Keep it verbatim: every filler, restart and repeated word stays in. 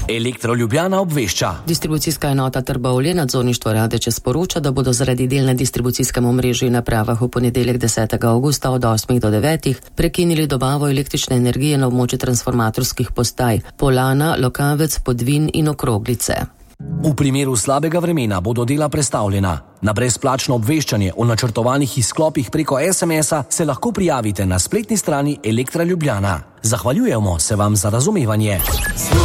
Elektro Ljubljana obvešča. Distribucijska enota Trbovlje nadzorništvo Radeče sporoča, da bodo zaradi del na distribucijskem omrežju in napravah v ponedeljek desetega avgusta od osmih do devetih prekinili dobavo električne energije na območju transformatorskih postaj Polana, Lokavec, Podvin in Okroglice. V primeru slabega vremena bodo dela prestavljena. Na brezplačno obveščanje o načrtovanih izklopih preko es em es-a se lahko prijavite na spletni strani Elektra Ljubljana. Zahvaljujemo se vam za razumevanje.